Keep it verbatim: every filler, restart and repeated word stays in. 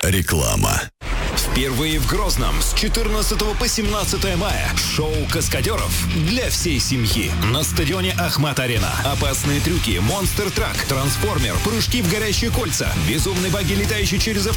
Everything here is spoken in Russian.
Реклама. Впервые в Грозном с четырнадцатого по семнадцатое мая шоу «Каскадеров» для всей семьи на стадионе Ахмат-Арена. Опасные трюки, монстр-трак, трансформер, прыжки в горящие кольца, безумный баги, летающий через